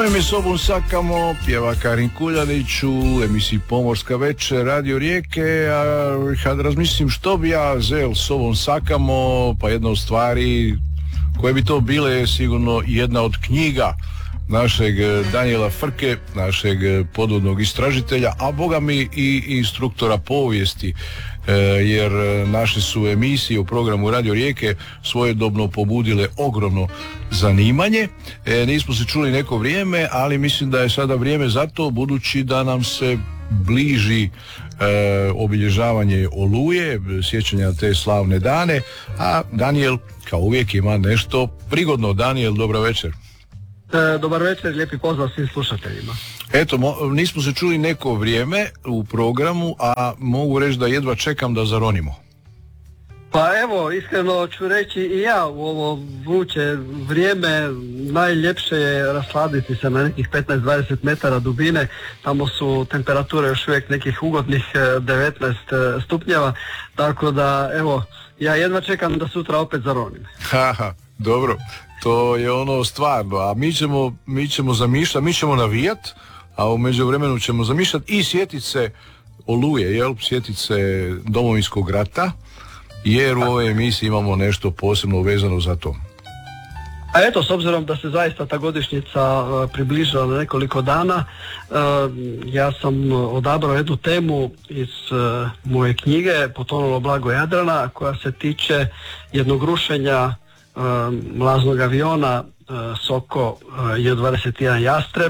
ovim je sobom sakamo, pjeva Karin Kuljanić u emisiji Pomorska večer Radio Rijeke, a kad razmislim što bi ja zel sobom sakamo, pa jedna od stvari koje bi to bile je sigurno jedna od knjiga našeg Danijela Frke, našeg podvodnog istražitelja, a boga mi i instruktora povijesti, jer naše su emisije u programu Radio Rijeke svojedobno pobudile ogromno zanimanje. Nismo se čuli neko vrijeme, ali mislim da je sada vrijeme za to, budući da nam se bliži obilježavanje Oluje, sjećanja na te slavne dane, a Danijel kao uvijek ima nešto prigodno. Danijel, dobra večer. Dobar večer, lijepi pozdrav svim slušateljima. Eto, nismo se čuli neko vrijeme u programu, a mogu reći da jedva čekam da zaronimo. Pa evo, iskreno ću reći i ja u ovo vruće vrijeme najljepše je rasladiti se na nekih 15-20 metara dubine. Tamo su temperature još uvijek nekih ugodnih 19 stupnjeva, tako da evo, ja jedva čekam da sutra opet zaronim. Haha, dobro. To je ono stvarno, a mi ćemo zamišljati, mi ćemo navijat, a u međuvremenu ćemo zamišljati i sjetit se Oluje, sjetit se Domovinskog rata, jer u ovoj emisiji imamo nešto posebno vezano za to. A eto, s obzirom da se zaista ta godišnjica približila na nekoliko dana, ja sam odabrao jednu temu iz moje knjige Potonulo blago Jadrana, koja se tiče jednog rušenja mlaznog aviona Soko Ju-21 Jastreb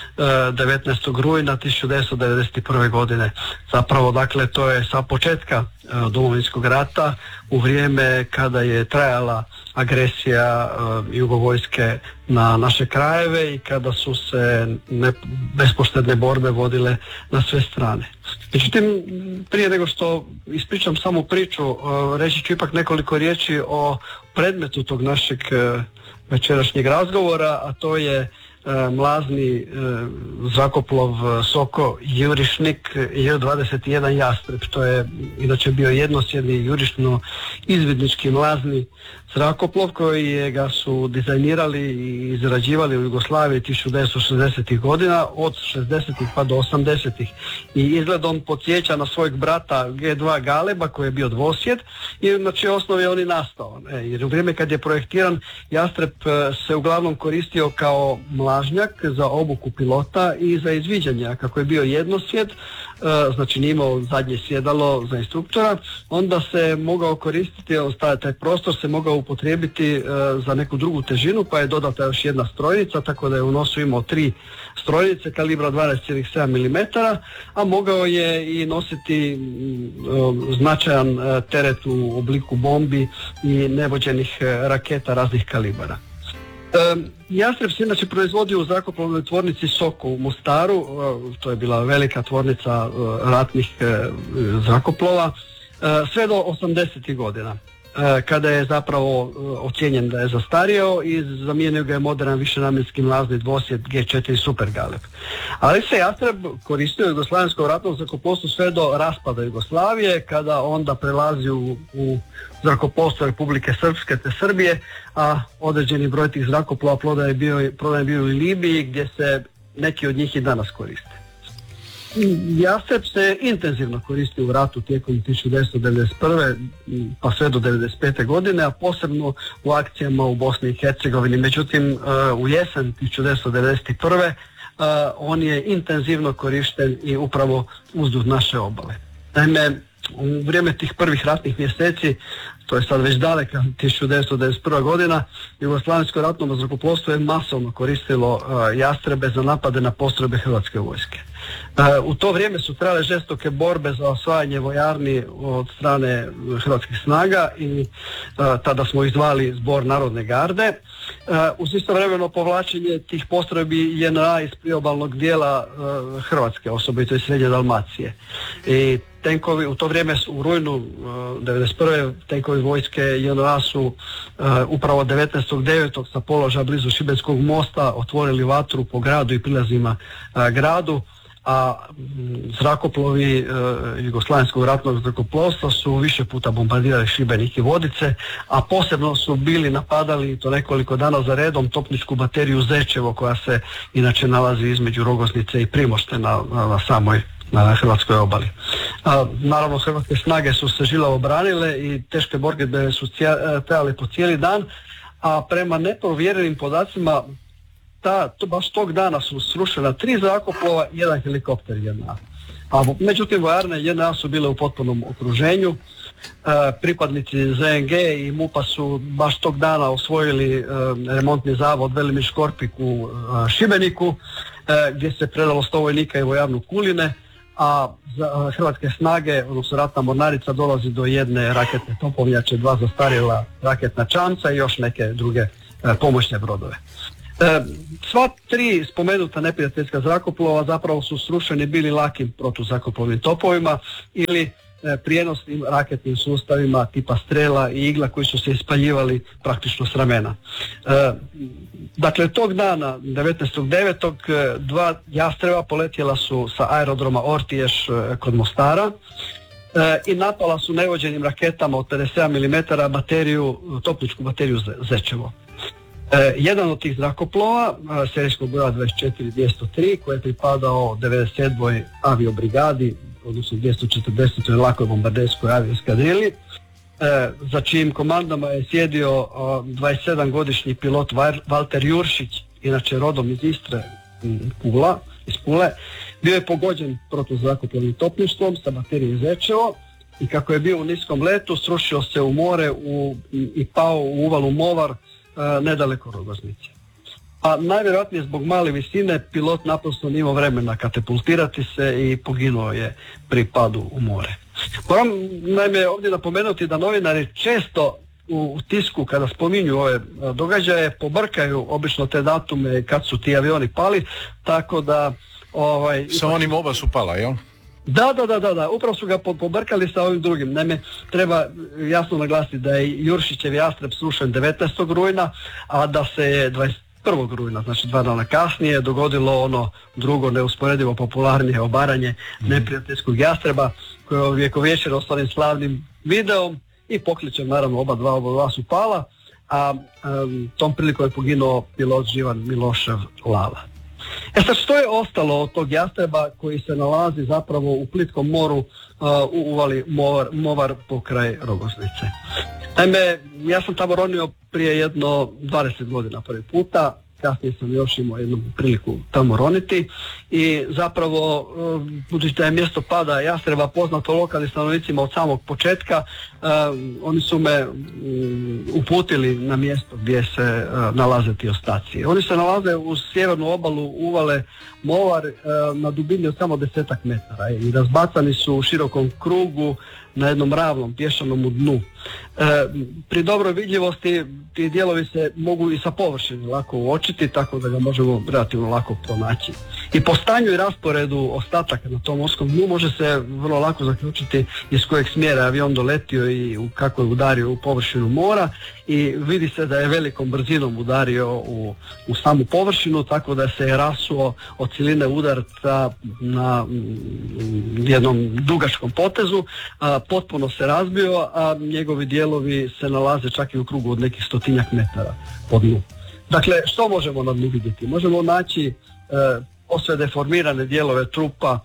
19. rujna 1991. godine. Zapravo, dakle, to je sa početka Domovinskog rata, u vrijeme kada je trajala agresija jugovojske na naše krajeve i kada su se bespoštedne borbe vodile na sve strane. Međutim, prije nego što ispričam samu priču, reći ću ipak nekoliko riječi o predmetu tog našeg večerašnjeg razgovora, a to je mlazni zrakoplov Soko Jurišnik Ju-21 Jastreb, što je inače bio jednosjedni jurišno-izvidnički mlazni zrakoplov koji ga su dizajnirali i izrađivali u Jugoslaviji 1960. godina, od 60. pa do 80. I izgledom podsjeća na svojeg brata G2 Galeba koji je bio dvosjed i na čijoj osnovi je on i nastao. Jer u vrijeme kad je projektiran, Jastreb se uglavnom koristio kao mlažnjak za obuku pilota i za izviđanje, a kako je bio jednosjed, znači nije imao zadnje sjedalo za instruktora, onda se mogao koristiti, taj prostor se mogao upotrijebiti za neku drugu težinu, pa je dodata još jedna strojnica, tako da je u nosu imao 3 strojnice kalibra 12,7 mm, a mogao je i nositi značajan teret u obliku bombi i nevođenih raketa raznih kalibara. Jastreb se inače proizvodio u zrakoplovnoj tvornici Soko u Mostaru, to je bila velika tvornica ratnih zrakoplova, sve do 80. godina, kada je zapravo ocijenjen da je zastario i zamijenio ga je moderan višenamjenski mlazni dvosjed G4 Super Galeb. Ali se Jastreb koristio u jugoslavenskom ratnom zrakoplovstvu sve do raspada Jugoslavije, kada onda prelazi u zrakoplovstvo Republike Srpske te Srbije, a određeni broj tih zrakoplova prodan je bio u Libiji, gdje se neki od njih i danas koriste. Jastreb se intenzivno koristi u ratu tijekom 1991. pa sve do 1995. godine, a posebno u akcijama u Bosni i Hercegovini. Međutim, u jesen 1991. On je intenzivno korišten i upravo uzduž naše obale. Naime, u vrijeme tih prvih ratnih mjeseci, to je sad već daleka 1991. godina, jugoslavensko ratno zrakoplovstvo je masovno koristilo Jastrebe za napade na postrojbe Hrvatske vojske. U to vrijeme su trajale žestoke borbe za osvajanje vojarni od strane hrvatskih snaga i tada smo izdvali Zbor Narodne garde. Uz istovremeno povlačenje tih postrojbi JNA iz priobalnog dijela Hrvatske, osobito iz Srednje Dalmacije. I tenkovi u to vrijeme u rujnu 1991. tenkovi vojske JNA su upravo 19.9. sa položaja blizu Šibenskog mosta otvorili vatru po gradu i prilazima gradu, a zrakoplovi Jugoslavenskog ratnog zrakoplovstva su više puta bombardirali Šibenik i Vodice, a posebno su bili napadali to nekoliko dana za redom topničku bateriju Zečevo, koja se inače nalazi između Rogoznice i Primošte na samoj hrvatskoj obali. Naravno, hrvatske snage su se žilavo branile i teške borbe su trajale po cijeli dan, a prema neprovjerenim podacima baš tog dana su srušena 3 zrakoplova i 1 helikopter JNA. Međutim, vojarne JNA su bile u potpunom okruženju. Pripadnici ZNG i MUP-a su baš tog dana osvojili remontni zavod Velimir Škorpik u Šibeniku, gdje se predalo 100 vojnika i vojarnu Kuline, a hrvatske snage, odnosno ratna mornarica, dolazi do jedne raketne topovnjače, 2 zastarjela raketna čamca i još neke druge pomoćne brodove. Sva 3 spomenuta neprijateljska zrakoplova zapravo su srušeni bili lakim protuzrakoplovnim topovima ili prijenosnim raketnim sustavima tipa Strela i Igla koji su se ispaljivali praktično s ramena. Dakle, tog dana, 19.9. 2 jastreba poletjela su sa aerodroma Ortiješ kod Mostara i napala su nevođenim raketama od 57 mm topničku bateriju Zečevo. Jedan od tih zrakoplova, serijskog broja 24-203, koji je pripadao 97. aviobrigadi, odnosno 240. lakoj bombarderskoj avioeskadrili, za čijim komandama je sjedio 27-godišnji pilot Valter Juršić, inače rodom iz Istre, iz Pule. Bio je pogođen protuzrakoplovnim topništvom sa baterijom Zečevo i kako je bio u niskom letu, srušio se u more i pao u uvalu Movar, nedaleko Rogoznice. A najvjerojatnije zbog male visine pilot naprosto nije imao vremena katapultirati se i poginuo je pri padu u more. Moram naime ovdje napomenuti da novinari često u tisku kada spominju ove događaje pobrkaju obično te datume kad su ti avioni pali, tako da sa onim oba su pala, jel? Da, upravo su ga pobrkali sa ovim drugim. Naime, treba jasno naglasiti da je Juršićev jastreb srušen 19. rujna, a da se je 21. rujna, znači 2 dana kasnije, dogodilo ono drugo neusporedivo popularnije obaranje neprijateljskog jastreba, koje je ovjekovječeno s onim slavnim videom i pokličem, naravno oba dva su pala, a tom prilikom je poginuo pilot Živan Milošev Lala. Sad, što je ostalo od tog jastreba koji se nalazi zapravo u plitkom moru u uvali Movar pokraj Rogoznice? Naime, ja sam tamo ronio prije jedno 20 godina prvi puta, kasnije sam još imao jednu priliku tamo roniti i zapravo, budući da je mjesto pada jastreba poznato lokalnim stanovnicima od samog početka, oni su me uputili na mjesto gdje se nalaze ti ostaci. Oni se nalaze uz sjevernu obalu uvale Movar na dubini od samo 10 metara i razbacani su u širokom krugu na jednom ravnom pješanom dnu. Pri dobroj vidljivosti ti dijelovi se mogu i sa površine lako uočiti, tako da ga možemo relativno lako pronaći. I po stanju i rasporedu ostataka na tom morskom dnu može se vrlo lako zaključiti iz kojeg smjera je avion doletio i kako je udario u površinu mora i vidi se da je velikom brzinom udario u samu površinu, tako da se je rasuo od siline udarca na jednom dugačkom potezu, potpuno se razbio, a njegovi dijelovi se nalaze čak i u krugu od nekih 100 metara pod dnu. Dakle, što možemo na dnu vidjeti? Možemo naći posve deformirane dijelove trupa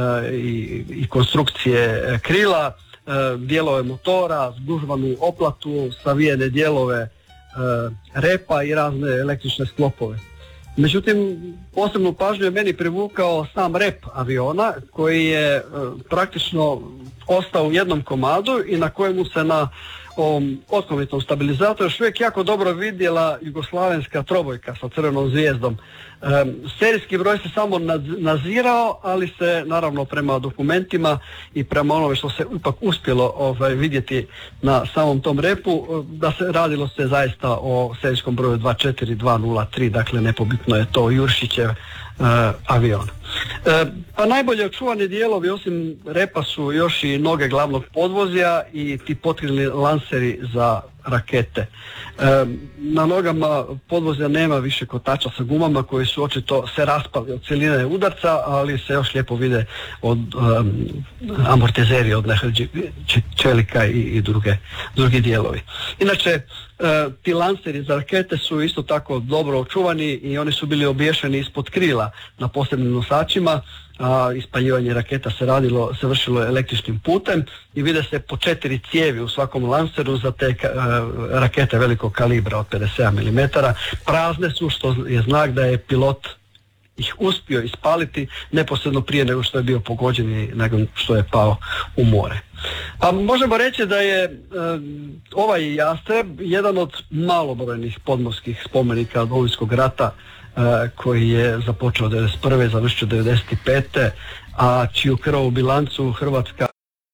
i konstrukcije krila, dijelove motora, zgužvanu oplatu, savijene dijelove repa i razne električne sklopove. Međutim, posebnu pažnju je meni privukao sam rep aviona koji je praktično ostao u jednom komadu i na kojemu se na ovom otkovitnom stabilizatoru još uvijek jako dobro vidjela jugoslavenska trobojka sa crvenom zvijezdom. Serijski broj se samo nazirao, ali se naravno prema dokumentima i prema onome što se ipak uspjelo vidjeti na samom tom repu, da se radilo se zaista o serijskom broju 24203, dakle nepobitno je to Juršićev avion. Pa najbolje očuvani dijelovi osim repa su još i noge glavnog podvozja i ti potkrilni lanseri za rakete. Na nogama podvozja nema više kotača sa gumama koji su očito se raspali od siline udarca, ali se još lijepo vide od amortizeri, od čelika i drugi dijelovi. Inače, ti lanseri za rakete su isto tako dobro očuvani i oni su bili obješeni ispod krila na posebnim nosačima. Ispaljivanje raketa se vršilo električnim putem i vide se po 4 cijevi u svakom lanseru za te rakete velikog kalibra od 57 mm. Prazne su, što je znak da je pilot ih uspio ispaliti neposredno prije nego što je bio pogođen i nego što je pao u more. Pa možemo reći da je ovaj Jastreb jedan od malobrojnih podmorskih spomenika Domovinskog rata koji je započeo 1991. završio 1995. a čiju krvavu bilancu Hrvatska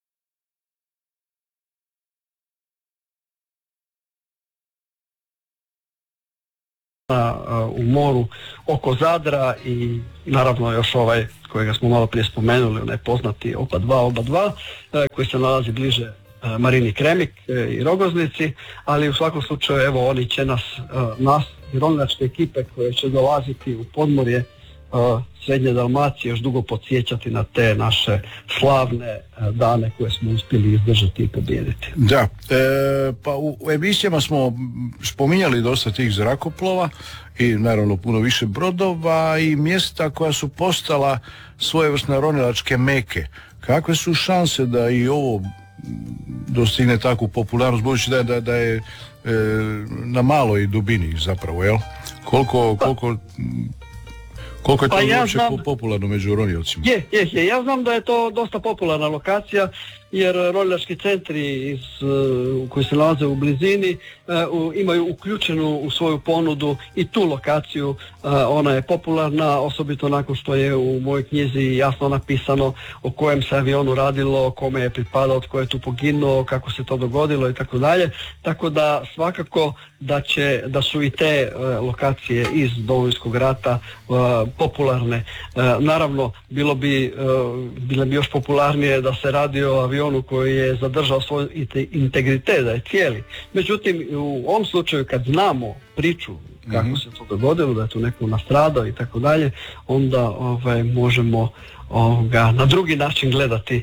u moru oko Zadra i naravno još ovaj kojega smo malo prije spomenuli, onaj poznati Oba 2 koji se nalazi bliže Marini Kremik i Rogoznici, ali u svakom slučaju evo oni će nas i ronilačke ekipe koje će dolaziti u podmorje Srednje Dalmacije još dugo podsjećati na te naše slavne dane koje smo uspjeli izdržati i pobijediti. Da, pa u emisijama smo spominjali dosta tih zrakoplova i naravno puno više brodova i mjesta koja su postala svojevrsne ronilačke meke. Kakve su šanse da i ovo dostigne takvu popularnost, budući da je na maloj dubini zapravo, jel? Koliko je to uopće popularno među roniocima? Je. Ja znam da je to dosta popularna lokacija, jer ronilački centri koji se nalaze u blizini imaju uključenu u svoju ponudu i tu lokaciju. Ona je popularna, osobito nakon što je u mojoj knjizi jasno napisano o kojem se avionu radilo, kome je pripadao, tko je tu poginuo, kako se to dogodilo i tako dalje. Tako da svakako da su i te lokacije iz Domovinskog rata popularne. Naravno, bilo bi još popularnije da se radi o avionu koji je zadržao svoj integritet, da je cijeli. Međutim, u ovom slučaju kad znamo priču kako se to dogodilo, da je tu neko nastradao i tako dalje, onda možemo na drugi način gledati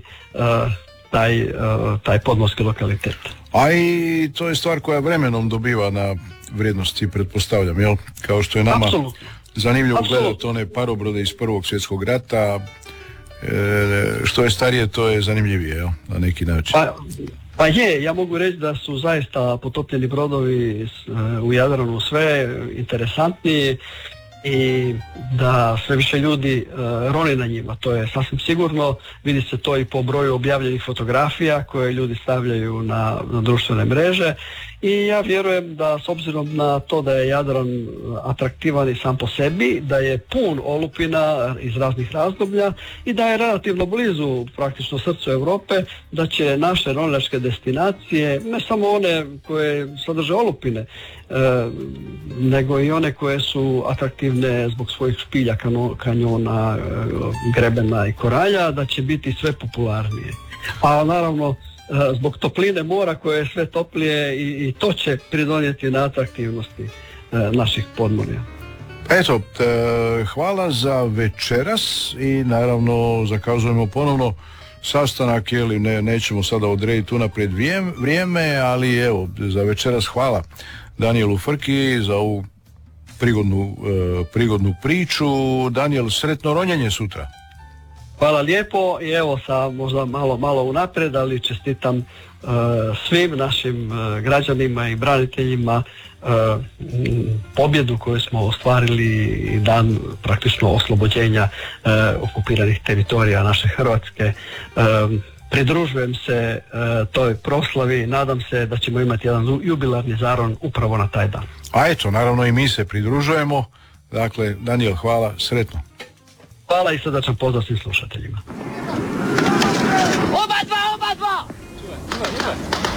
taj podmorski lokalitet. A i to je stvar koja vremenom dobiva na vrijednosti, pretpostavljam, jel? Kao što je nama zanimljivo gledati one parobrode iz Prvog svjetskog rata. Što je starije, to je zanimljivije, jel? Na neki način. Pa ja mogu reći da su zaista potopljeni brodovi u Jadranu sve interesantniji i da sve više ljudi roni na njima, to je sasvim sigurno. Vidi se to i po broju objavljenih fotografija koje ljudi stavljaju na društvene mreže i ja vjerujem da s obzirom na to da je Jadran atraktivan i sam po sebi, da je pun olupina iz raznih razdoblja i da je relativno blizu praktično srcu Europe, da će naše ronilačke destinacije, ne samo one koje sadrže olupine, nego i one koje su atraktivne zbog svojih špilja, kanjona, grebena i koralja, da će biti sve popularnije. A naravno zbog topline mora koje je sve toplije i to će pridonijeti na atraktivnosti naših podmorja. Eto, hvala za večeras i naravno zakazujemo ponovno sastanak, jeli nećemo sada odrediti unaprijed vrijeme, ali evo, za večeras hvala Danijelu Frki za ovu prigodnu priču. Danijel, sretno ronjenje sutra. Hvala lijepo i evo možda malo unaprijed, ali čestitam svim našim građanima i braniteljima pobjedu koju smo ostvarili dan praktično oslobođenja okupiranih teritorija naše Hrvatske. Pridružujem se toj proslavi, nadam se da ćemo imati jedan jubilarni zaron upravo na taj dan. A eto, naravno i mi se pridružujemo. Dakle, Danijel, hvala, sretno. Hvala i srdačan pozdrav svim slušateljima. Oba dva!